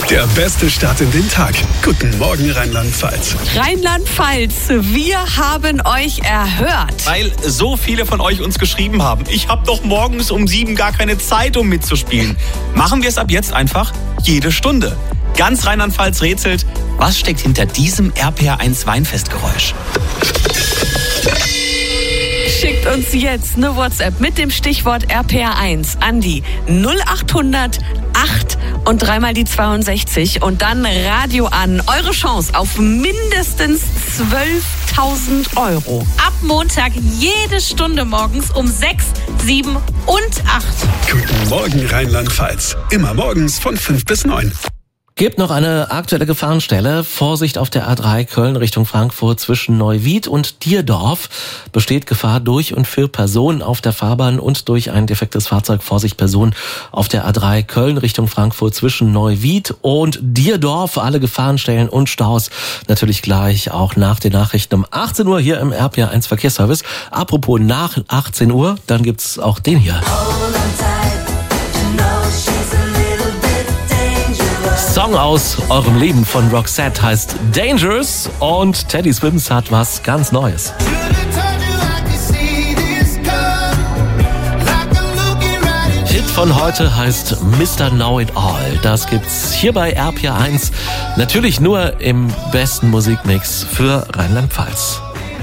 Der beste Start in den Tag. Guten Morgen, Rheinland-Pfalz. Rheinland-Pfalz, wir haben euch erhört. Weil so viele von euch uns geschrieben haben, ich habe doch morgens um 7 gar keine Zeit, um mitzuspielen. Machen wir es ab jetzt einfach jede Stunde. Ganz Rheinland-Pfalz rätselt, was steckt hinter diesem RPR1 Weinfestgeräusch? Schickt uns jetzt eine WhatsApp mit dem Stichwort RPR1 an die 0800 8 und dreimal die 62 und dann Radio an. Eure Chance auf mindestens 12.000 Euro. Ab Montag jede Stunde morgens um 6, 7 und 8. Guten Morgen, Rheinland-Pfalz. Immer morgens von 5 bis 9. Gibt noch eine aktuelle Gefahrenstelle. Vorsicht auf der A3 Köln Richtung Frankfurt zwischen Neuwied und Dierdorf. Besteht Gefahr durch und für Personen auf der Fahrbahn und durch ein defektes Fahrzeug. Vorsicht, Personen auf der A3 Köln Richtung Frankfurt zwischen Neuwied und Dierdorf. Alle Gefahrenstellen und Staus natürlich gleich auch nach den Nachrichten um 18 Uhr hier im RPR1 Verkehrsservice. Apropos nach 18 Uhr, dann gibt's auch den hier. Song aus eurem Leben von Roxette heißt Dangerous und Teddy Swims hat was ganz Neues. Hit von heute heißt Mr. Know It All. Das gibt's hier bei RPR1. Natürlich nur im besten Musikmix für Rheinland-Pfalz.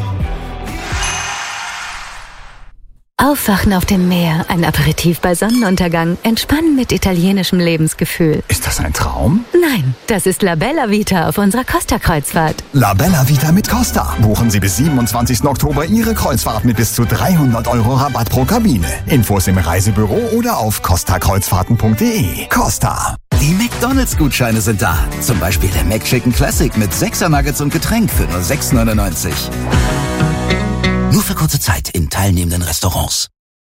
Aufwachen auf dem Meer, ein Aperitif bei Sonnenuntergang, entspannen mit italienischem Lebensgefühl. Ist das ein Traum? Nein, das ist La Bella Vita auf unserer Costa-Kreuzfahrt. La Bella Vita mit Costa. Buchen Sie bis 27. Oktober Ihre Kreuzfahrt mit bis zu 300 Euro Rabatt pro Kabine. Infos im Reisebüro oder auf costakreuzfahrten.de. Costa. Die McDonalds-Gutscheine sind da. Zum Beispiel der McChicken Classic mit 6er Nuggets und Getränk für nur 6,99. Nur für kurze Zeit in teilnehmenden Restaurants.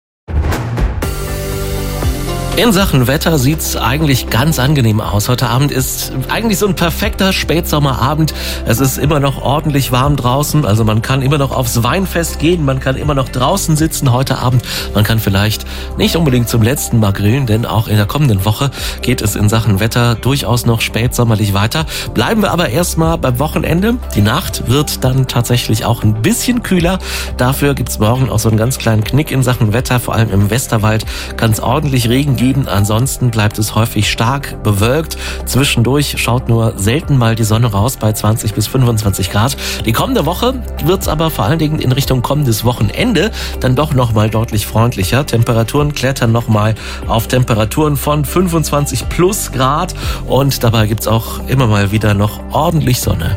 In Sachen Wetter sieht's eigentlich ganz angenehm aus. Heute Abend ist eigentlich so ein perfekter Spätsommerabend. Es ist immer noch ordentlich warm draußen, also man kann immer noch aufs Weinfest gehen, man kann immer noch draußen sitzen heute Abend. Man kann vielleicht nicht unbedingt zum letzten Mal grillen, denn auch in der kommenden Woche geht es in Sachen Wetter durchaus noch spätsommerlich weiter. Bleiben wir aber erstmal beim Wochenende. Die Nacht wird dann tatsächlich auch ein bisschen kühler. Dafür gibt's morgen auch so einen ganz kleinen Knick in Sachen Wetter. Vor allem im Westerwald kann es ordentlich Regen geben. Ansonsten bleibt es häufig stark bewölkt. Zwischendurch schaut nur selten mal die Sonne raus bei 20 bis 25 Grad. Die kommende Woche wird es aber vor allen Dingen in Richtung kommendes Wochenende dann doch nochmal deutlich freundlicher. Temperaturen klettern nochmal auf Temperaturen von 25 plus Grad und dabei gibt es auch immer mal wieder noch ordentlich Sonne.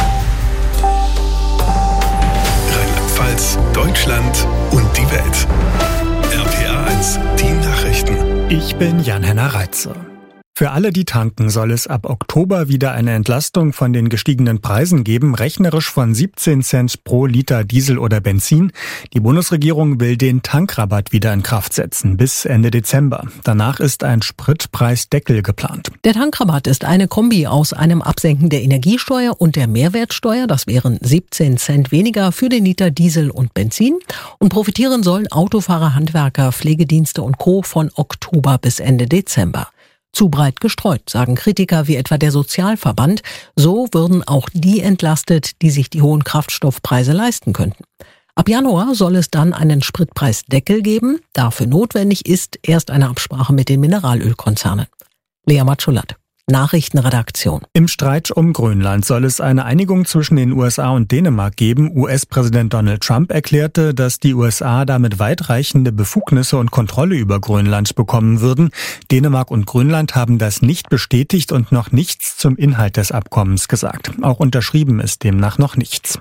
Rheinland-Pfalz, Deutschland und die Welt. RPR1, die Nachrichten. Ich bin Jan-Henner Reitze. Für alle, die tanken, soll es ab Oktober wieder eine Entlastung von den gestiegenen Preisen geben, rechnerisch von 17 Cent pro Liter Diesel oder Benzin. Die Bundesregierung will den Tankrabatt wieder in Kraft setzen, bis Ende Dezember. Danach ist ein Spritpreisdeckel geplant. Der Tankrabatt ist eine Kombi aus einem Absenken der Energiesteuer und der Mehrwertsteuer. Das wären 17 Cent weniger für den Liter Diesel und Benzin. Und profitieren sollen Autofahrer, Handwerker, Pflegedienste und Co. von Oktober bis Ende Dezember. Zu breit gestreut, sagen Kritiker wie etwa der Sozialverband. So würden auch die entlastet, die sich die hohen Kraftstoffpreise leisten könnten. Ab Januar soll es dann einen Spritpreisdeckel geben. Dafür notwendig ist erst eine Absprache mit den Mineralölkonzernen. Lea Matschulat. Nachrichtenredaktion. Im Streit um Grönland soll es eine Einigung zwischen den USA und Dänemark geben. US-Präsident Donald Trump erklärte, dass die USA damit weitreichende Befugnisse und Kontrolle über Grönland bekommen würden. Dänemark und Grönland haben das nicht bestätigt und noch nichts zum Inhalt des Abkommens gesagt. Auch unterschrieben ist demnach noch nichts.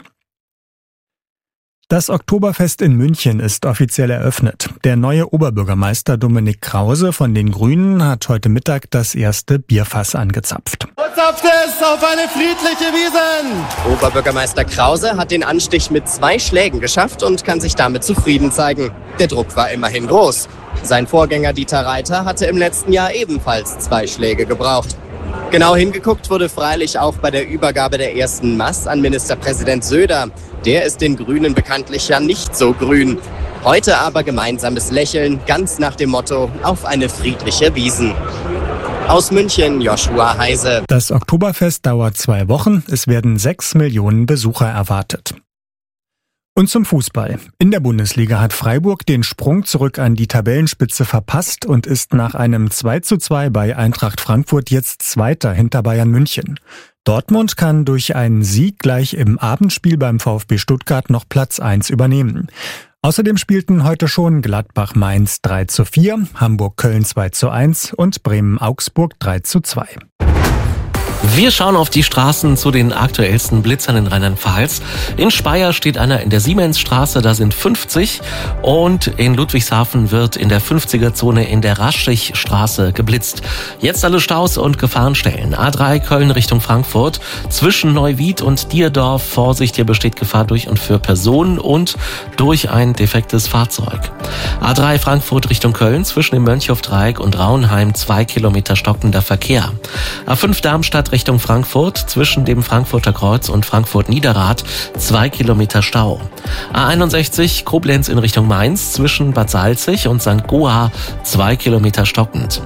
Das Oktoberfest in München ist offiziell eröffnet. Der neue Oberbürgermeister Dominik Krause von den Grünen hat heute Mittag das erste Bierfass angezapft. Zapft es auf eine friedliche Wiesn! Oberbürgermeister Krause hat den Anstich mit 2 Schlägen geschafft und kann sich damit zufrieden zeigen. Der Druck war immerhin groß. Sein Vorgänger Dieter Reiter hatte im letzten Jahr ebenfalls 2 Schläge gebraucht. Genau hingeguckt wurde freilich auch bei der Übergabe der ersten Maß an Ministerpräsident Söder. Der ist den Grünen bekanntlich ja nicht so grün. Heute aber gemeinsames Lächeln, ganz nach dem Motto, auf eine friedliche Wiesn. Aus München, Joshua Heise. Das Oktoberfest dauert 2 Wochen. Es werden 6 Millionen Besucher erwartet. Und zum Fußball. In der Bundesliga hat Freiburg den Sprung zurück an die Tabellenspitze verpasst und ist nach einem 2:2 bei Eintracht Frankfurt jetzt Zweiter hinter Bayern München. Dortmund kann durch einen Sieg gleich im Abendspiel beim VfB Stuttgart noch Platz 1 übernehmen. Außerdem spielten heute schon Gladbach-Mainz 3:4, Hamburg-Köln 2:1 und Bremen-Augsburg 3:2. Wir schauen auf die Straßen zu den aktuellsten Blitzern in Rheinland-Pfalz. In Speyer steht einer in der Siemensstraße, da sind 50. Und in Ludwigshafen wird in der 50er-Zone in der Raschigstraße geblitzt. Jetzt alle Staus und Gefahrenstellen. A3 Köln Richtung Frankfurt. Zwischen Neuwied und Dierdorf. Vorsicht, hier besteht Gefahr durch und für Personen und durch ein defektes Fahrzeug. A3 Frankfurt Richtung Köln. Zwischen dem Mönchhof-Dreieck und Rauenheim 2 Kilometer stockender Verkehr. A5 Darmstadt Richtung Frankfurt, zwischen dem Frankfurter Kreuz und Frankfurt-Niederrad 2 Kilometer Stau. A61 Koblenz in Richtung Mainz, zwischen Bad Salzig und St. Goa 2 Kilometer stockend.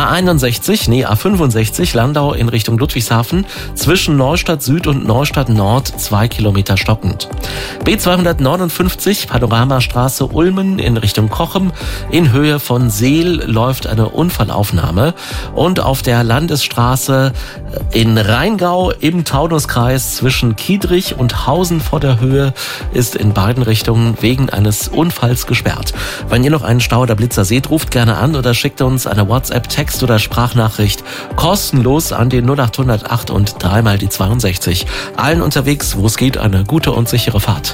A65 Landau in Richtung Ludwigshafen, zwischen Neustadt Süd und Neustadt Nord 2 Kilometer stockend. B259 Panoramastraße Ulmen in Richtung Cochem, in Höhe von Seel läuft eine Unfallaufnahme und auf der Landesstraße in Rheingau im Taunuskreis zwischen Kiedrich und Hausen vor der Höhe ist in beiden Richtungen wegen eines Unfalls gesperrt. Wenn ihr noch einen Stau oder Blitzer seht, ruft gerne an oder schickt uns eine WhatsApp, Text oder Sprachnachricht kostenlos an den 0808 und 3x62. Allen unterwegs, wo es geht, eine gute und sichere Fahrt.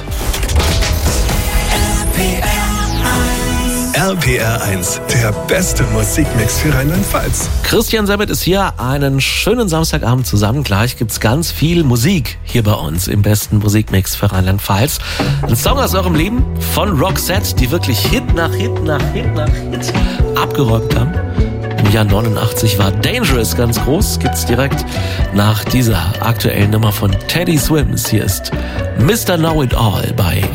RPR 1, der beste Musikmix für Rheinland-Pfalz. Christian Samet ist hier. Einen schönen Samstagabend zusammen. Gleich gibt's ganz viel Musik hier bei uns im besten Musikmix für Rheinland-Pfalz. Ein Song aus eurem Leben von Roxette, die wirklich Hit nach Hit nach Hit nach Hit abgeräumt haben. Im Jahr 89 war Dangerous ganz groß. Gibt's direkt nach dieser aktuellen Nummer von Teddy Swims. Hier ist Mr. Know It All bei